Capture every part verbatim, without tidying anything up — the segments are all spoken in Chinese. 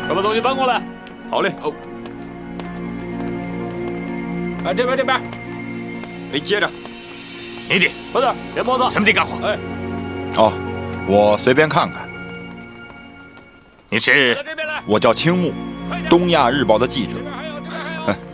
快把东西搬过来。 好嘞。 哦。哎，这边这边。 哎，接着。 你的， 快点，别磨蹭。 什么地干活？ 哎。 哦，我随便看看。 你是？ 我叫青木，东亚日报的记者。 这边还有，这边还有。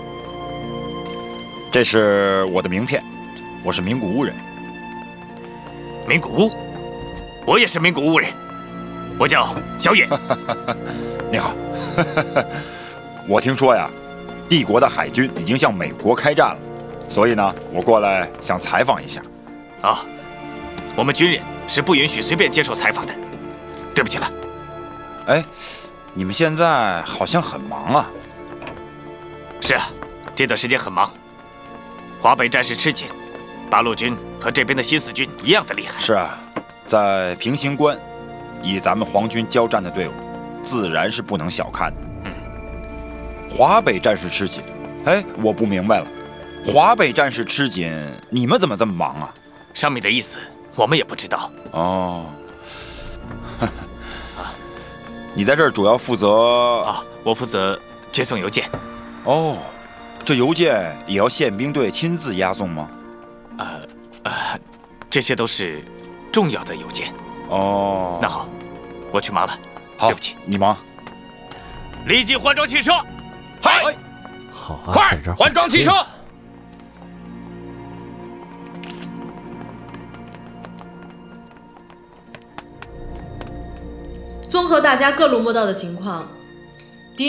这是我的名片，我是名古屋人。 名古屋，我也是名古屋人，我叫小野。 你好。我听说呀，帝国的海军已经向美国开战了，所以呢，我过来想采访一下。 啊，我们军人是不允许随便接受采访的，对不起了。 哎，你们现在好像很忙啊。 是啊，这段时间很忙。华北战事吃紧，八路军和这边的新四军一样的厉害。 是啊，在平型关，以咱们皇军交战的队伍，自然是不能小看的。 嗯， 华北战事吃紧，哎，我不明白了，华北战事吃紧，你们怎么这么忙啊？ 上面的意思我们也不知道。 哦。你在这儿主要负责啊？我负责接送邮件。 哦，这邮件也要宪兵队亲自押送吗？ 呃呃，这些都是重要的邮件。 哦， 那好，我去忙了。 好， 对不起， 你忙。 立即换装汽车。 嗨， 好啊， 快换装汽车。 综合大家各路摸到的情况，